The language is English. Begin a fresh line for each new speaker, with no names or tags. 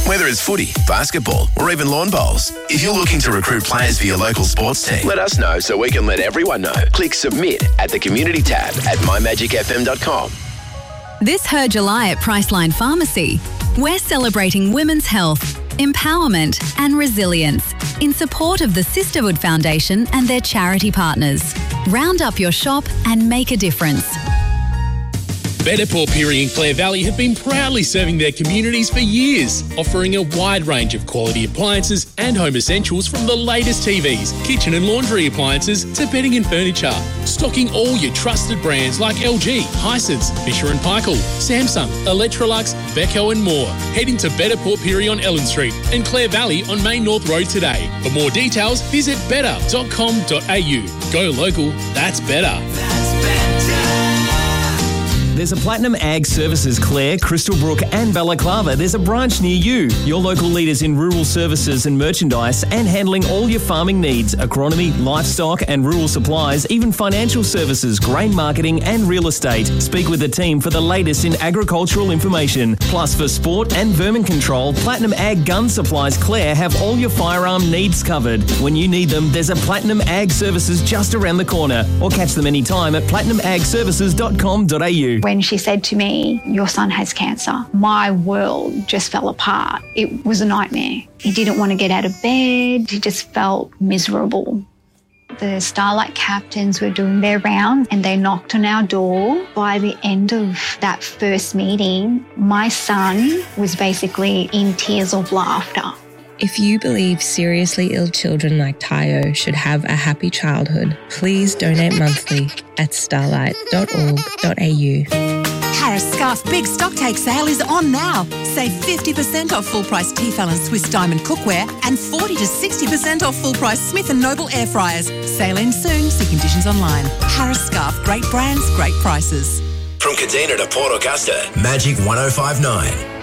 Whether it's footy, basketball, or even lawn bowls, if you're looking to recruit players for your local sports team, let us know so we can let everyone know. Click submit at the community tab at mymagicfm.com.
This Her July at Priceline Pharmacy, we're celebrating women's health, empowerment and resilience in support of the Sisterhood Foundation and their charity partners. Round up your shop and make a difference.
Better Port Pirie and Clare Valley have been proudly serving their communities for years, offering a wide range of quality appliances and home essentials from the latest TVs, kitchen and laundry appliances to bedding and furniture. Stocking all your trusted brands like LG, Hisense, Fisher & Paykel, Samsung, Electrolux, Beko and more. Head into Better Port Pirie on Ellen Street and Clare Valley on Main North Road today. For more details, visit better.com.au. Go local, that's better.
There's a Platinum Ag Services Clare, Crystal Brook and Balaclava. There's a branch near you. Your local leaders in rural services and merchandise and handling all your farming needs, agronomy, livestock and rural supplies, even financial services, grain marketing and real estate. Speak with the team for the latest in agricultural information. Plus for sport and vermin control, Platinum Ag Gun Supplies Clare have all your firearm needs covered. When you need them, there's a Platinum Ag Services just around the corner, or catch them anytime at platinumagservices.com.au.
When she said to me, "Your son has cancer," my world just fell apart. It was a nightmare. He didn't want to get out of bed. He just felt miserable. The Starlight captains were doing their round and they knocked on our door. By the end of that first meeting, my son was basically in tears of laughter.
If you believe seriously ill children like Tayo should have a happy childhood, please donate monthly at starlight.org.au.
Harris Scarf Big Stock Take Sale is on now. Save 50% off full price Tefal and Swiss Diamond cookware and 40 to 60% off full price Smith & Noble air fryers. Sale ends soon. See conditions online. Harris Scarf, great brands, great prices.
From Kadina to Port Augusta, Magic 105.9.